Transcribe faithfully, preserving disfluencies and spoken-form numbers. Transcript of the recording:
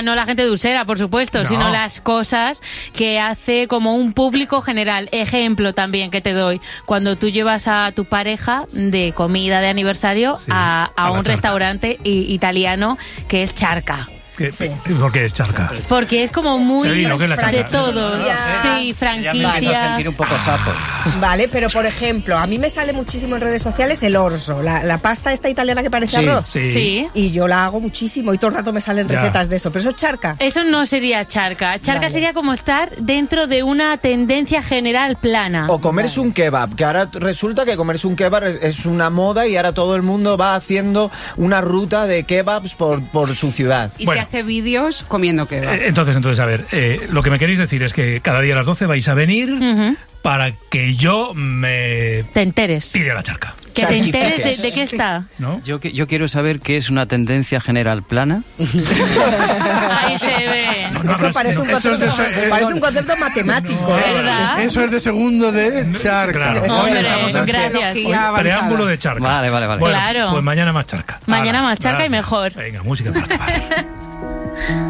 sea, no la gente de Usera, por supuesto, no. sino las cosas que hace como un público general. Ejemplo también que te doy, cuando tú llevas a tu pareja de comida de aniversario sí, a, a, a un charca. restaurante italiano que es Charca. Sí. ¿Por qué es Charca? Porque es como muy sí, fran- la de todo. Sí, franquicia. Ya me hizo sentir un poco sapo. Vale, pero por ejemplo, a mí me sale muchísimo en redes sociales el orzo, la, la pasta esta italiana que parece sí, arroz. Sí. sí. Y yo la hago muchísimo y todo el rato me salen ya. recetas de eso. Pero eso es Charca. Eso no sería Charca. Charca vale. sería como estar dentro de una tendencia general plana. O comerse vale. un kebab, que ahora resulta que comerse un kebab es una moda y ahora todo el mundo va haciendo una ruta de kebabs por, por su ciudad. Y bueno. se hace vídeos comiendo kebab. Eh, entonces, entonces, a ver, eh, lo que me queréis decir es que cada día a las doce vais a venir uh-huh. para que yo me... Te enteres. Tire a la charca. Que te enteres de, de qué está. ¿No? Yo, yo quiero saber qué es una tendencia general plana. Ahí se ve. No, no, eso no, parece, no, un concepto, eso es de, parece un concepto matemático. No, ¿verdad? Eso es de segundo de charca. Claro. Hombre, gracias. Hoy, preámbulo de charca. Vale, vale, vale. Bueno, claro. Pues mañana más charca. Mañana Ahora, más charca gracias. y mejor. Venga, música para acabar.